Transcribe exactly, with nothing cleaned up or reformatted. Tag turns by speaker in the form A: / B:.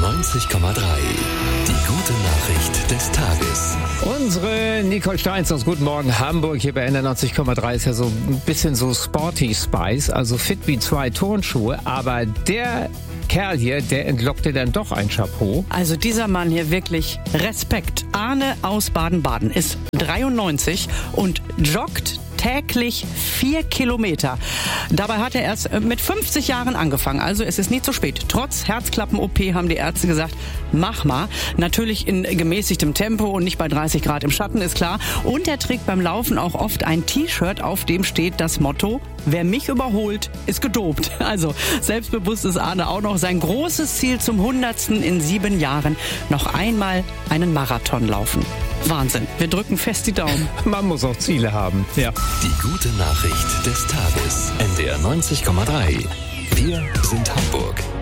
A: neunzig Komma drei. Die gute Nachricht des Tages.
B: Unsere Nicole Steins aus Guten Morgen Hamburg hier bei N R neunzig Komma drei ist ja so ein bisschen so Sporty Spice, also fit wie zwei Turnschuhe, aber der Kerl hier, der entlockte dann doch ein Chapeau.
C: Also dieser Mann hier wirklich Respekt. Arne aus Baden-Baden ist dreiundneunzig und joggt täglich vier Kilometer. Dabei hat er erst mit fünfzig Jahren angefangen. Also es ist nie zu spät. Trotz Herzklappen-O P haben die Ärzte gesagt, mach mal. Natürlich in gemäßigtem Tempo und nicht bei dreißig Grad im Schatten, ist klar. Und er trägt beim Laufen auch oft ein T-Shirt, auf dem steht das Motto: Wer mich überholt, ist gedopt. Also selbstbewusst ist Arne auch noch. Sein großes Ziel zum hundertsten in sieben Jahren: noch einmal einen Marathon laufen. Wahnsinn. Wir drücken fest die Daumen.
B: Man muss auch Ziele haben. Ja.
A: Die gute Nachricht des Tages. N D R neunzig Komma drei. Wir sind Hamburg.